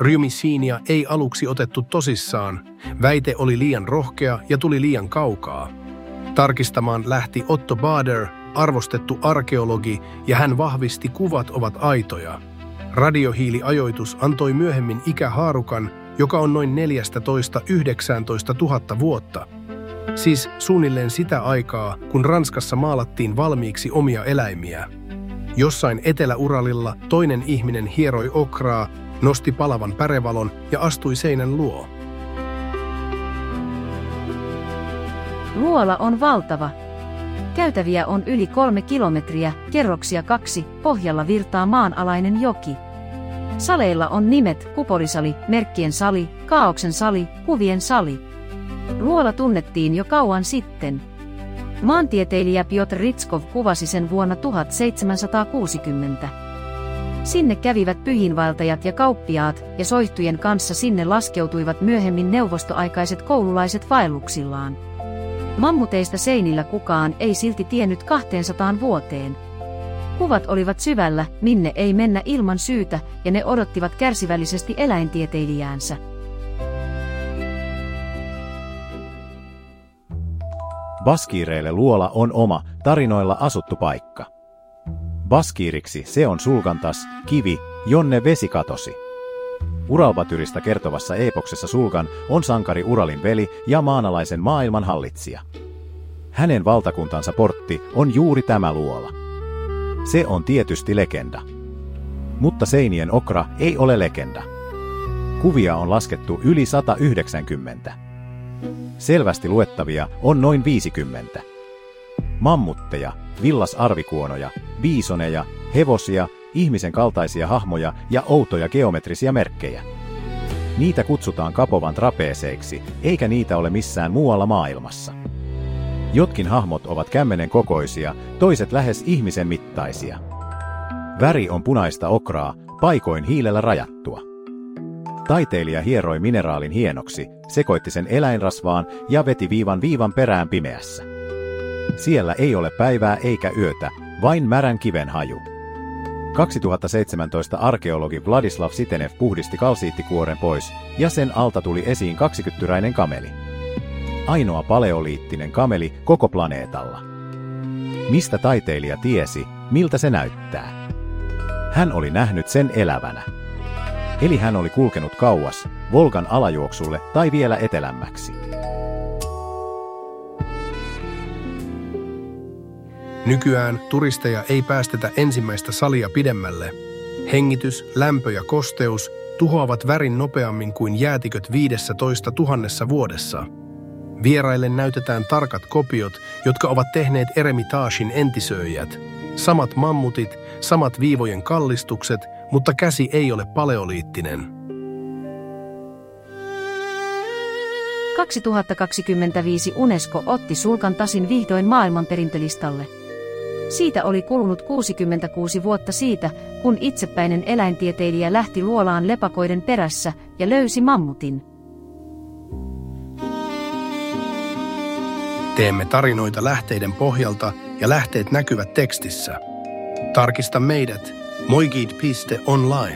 Ryomycenia ei aluksi otettu tosissaan, väite oli liian rohkea ja tuli liian kaukaa. Tarkistamaan lähti Otto Bader, arvostettu arkeologi, ja hän vahvisti kuvat ovat aitoja. Radiohiiliajoitus antoi myöhemmin ikähaarukan, joka on noin 14–19 000 vuotta. Siis suunnilleen sitä aikaa, kun Ranskassa maalattiin valmiiksi omia eläimiä. Jossain Etelä-Uralilla toinen ihminen hieroi okraa, nosti palavan pärevalon ja astui seinän luo. Luola on valtava. Käytäviä on yli 3 kilometriä, kerroksia 2, pohjalla virtaa maanalainen joki. Saleilla on nimet Kupolisali, Merkkien sali, Kaaoksen sali, Kuvien sali. Luola tunnettiin jo kauan sitten. Maantieteilijä Piotr Ritskov kuvasi sen vuonna 1760. Sinne kävivät pyhiinvaeltajat ja kauppiaat, ja soihtujen kanssa sinne laskeutuivat myöhemmin neuvostoaikaiset koululaiset vaelluksillaan. Mammuteista seinillä kukaan ei silti tiennyt 200 vuoteen. Kuvat olivat syvällä, minne ei mennä ilman syytä, ja ne odottivat kärsivällisesti eläintieteilijäänsä. Baskiireille luola on oma, tarinoilla asuttu paikka. Baskiiriksi se on Sulgantas, kivi, jonne vesi katosi. Uralbatyristä kertovassa eepoksessa Sulgan on sankari Uralin veli ja maanalaisen maailman hallitsija. Hänen valtakuntansa portti on juuri tämä luola. Se on tietysti legenda. Mutta seinien okra ei ole legenda. Kuvia on laskettu yli 190. Selvästi luettavia on noin 50. Mammutteja, villasarvikuonoja, biisoneja, hevosia, ihmisen kaltaisia hahmoja ja outoja geometrisia merkkejä. Niitä kutsutaan Kapovan trapeeseiksi, eikä niitä ole missään muualla maailmassa. Jotkin hahmot ovat kämmenen kokoisia, toiset lähes ihmisen mittaisia. Väri on punaista okraa, paikoin hiilellä rajattua. Taiteilija hieroi mineraalin hienoksi, sekoitti sen eläinrasvaan ja veti viivan perään pimeässä. Siellä ei ole päivää eikä yötä, vain märän kiven haju. 2017 arkeologi Vladislav Sitenev puhdisti kalsiittikuoren pois, ja sen alta tuli esiin 20-kyttyräinen kameli. Ainoa paleoliittinen kameli koko planeetalla. Mistä taiteilija tiesi, miltä se näyttää? Hän oli nähnyt sen elävänä. Eli hän oli kulkenut kauas, Volgan alajuoksulle tai vielä etelämmäksi. Nykyään turisteja ei päästetä ensimmäistä salia pidemmälle. Hengitys, lämpö ja kosteus tuhoavat värin nopeammin kuin jäätiköt 15 000 vuodessa. Vieraille näytetään tarkat kopiot, jotka ovat tehneet Eremitaasin entisöijät. Samat mammutit, samat viivojen kallistukset, mutta käsi ei ole paleoliittinen. 2025 UNESCO otti Sulgantasin vihdoin maailmanperintölistalle. Siitä oli kulunut 66 vuotta siitä, kun itsepäinen eläintieteilijä lähti luolaan lepakoiden perässä ja löysi mammutin. Teemme tarinoita lähteiden pohjalta ja lähteet näkyvät tekstissä. Tarkista meidät moiguide.online.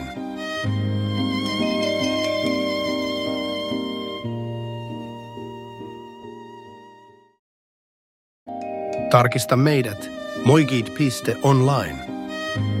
Tarkista meidät moiguide.online.